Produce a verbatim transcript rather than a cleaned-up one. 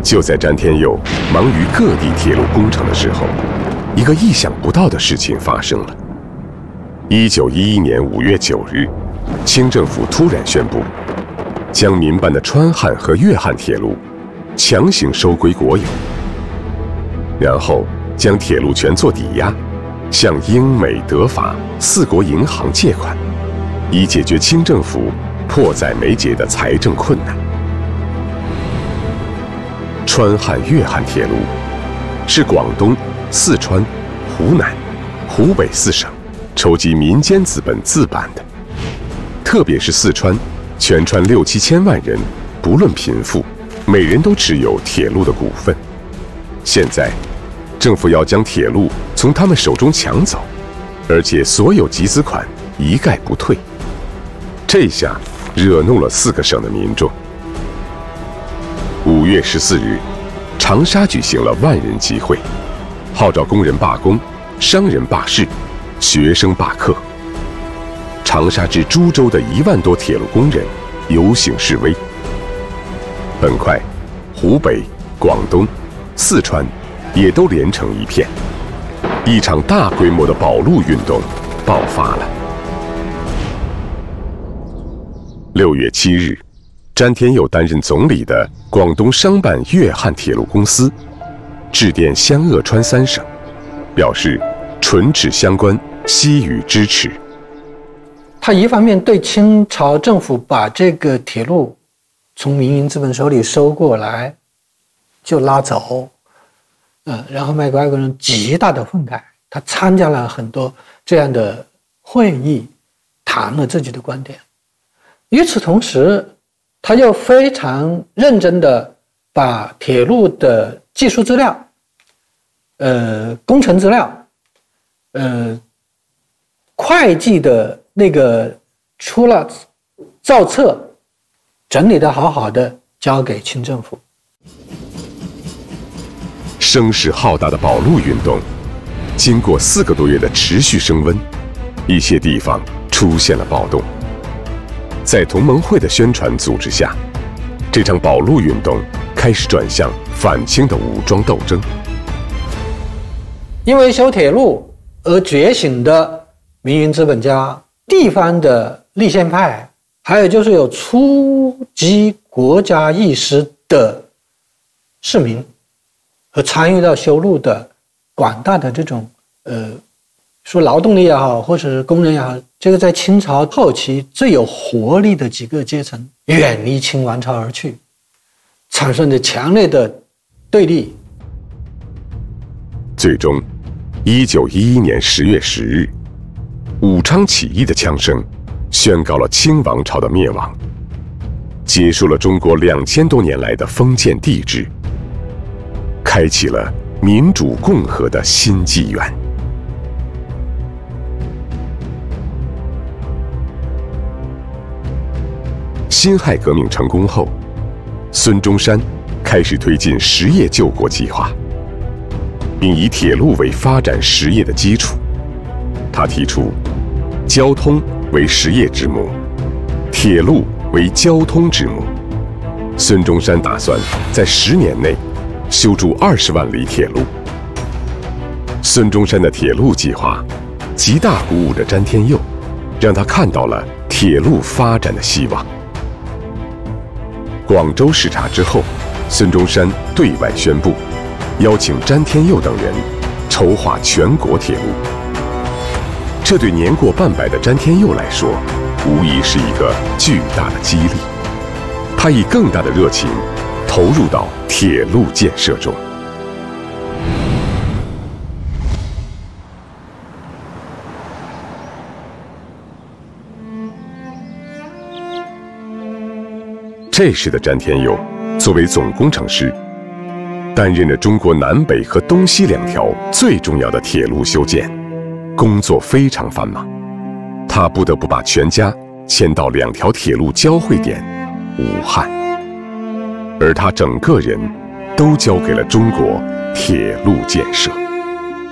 就在詹天佑忙于各地铁路工程的时候，一个意想不到的事情发生了。一九一一年五月九日，清政府突然宣布，将民办的川汉和粤汉铁路强行收归国有，然后将铁路权做抵押，向英美德法四国银行借款，以解决清政府迫在眉睫的财政困难。川汉粤汉铁路是广东、四川、湖南、湖北四省筹集民间资本自办的，特别是四川，全川六七千万人，不论贫富，每人都持有铁路的股份。现在，政府要将铁路从他们手中抢走，而且所有集资款一概不退。这下惹怒了四个省的民众。五月十四日，长沙举行了万人集会，号召工人罢工、商人罢市、学生罢课。长沙至株洲的一万多铁路工人游行示威。很快，湖北、广东、四川也都连成一片，一场大规模的保路运动爆发了。六月七日，詹天佑担任总理的广东商办粤汉铁路公司致电湘鄂川三省，表示唇齿相关，悉予支持。 他一方面对清朝政府把这个铁路从民营资本手里收过来就拉走，呃，然后麦克阿伦极大的愤慨，他参加了很多这样的会议，谈了自己的观点。与此同时，他又非常认真的把铁路的技术资料、呃工程资料、呃会计的那个出了造册整理的好好的，交给清政府。 声势浩大的保路运动，经过四个多月的持续升温，一些地方出现了暴动。在同盟会的宣传组织下，这场保路运动开始转向反清的武装斗争。 因为修铁路而觉醒的民营资本家、地方的立宪派，还有就是有初级国家意识的市民和参与到修路的广大的这种呃，说劳动力也好，或者是工人也好，这个在清朝后期最有活力的几个阶层远离清王朝而去，产生了强烈的对立。 最终，一九一一年十月十日，武昌起义的枪声宣告了清王朝的灭亡，结束了中国两千多年来的封建帝制，开启了民主共和的新纪元。辛亥革命成功后，孙中山开始推进实业救国计划，并以铁路为发展实业的基础。他提出交通为实业之母，铁路为交通之母。孙中山打算在十年内修筑二十万里铁路。孙中山的铁路计划极大鼓舞着詹天佑，让他看到了铁路发展的希望。广州视察之后，孙中山对外宣布，邀请詹天佑等人筹划全国铁路。这对年过半百的詹天佑来说，无疑是一个巨大的激励。他以更大的热情投入到铁路建设中。这时的詹天佑作为总工程师，担任着中国南北和东西两条最重要的铁路修建，工作非常繁忙。他不得不把全家迁到两条铁路交汇点武汉，而他整个人都交给了中国铁路建设。